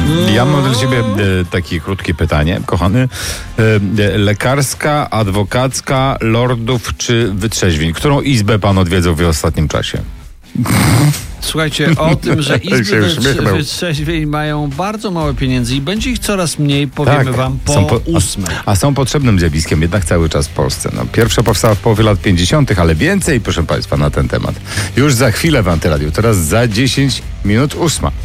Ja mam dla ciebie takie krótkie pytanie, kochany. Lekarska, adwokacka, lordów czy wytrzeźwień? Którą izbę pan odwiedzał w ostatnim czasie? Słuchajcie, o tym, że izby wytrzeźwień mają bardzo małe pieniędzy i będzie ich coraz mniej, powiemy wam po 8. A są potrzebnym zjawiskiem jednak cały czas w Polsce. No, pierwsza powstała w połowie lat 50., ale więcej, proszę państwa, na ten temat. Już za chwilę w Antyradiu. Teraz za 10 minut 8.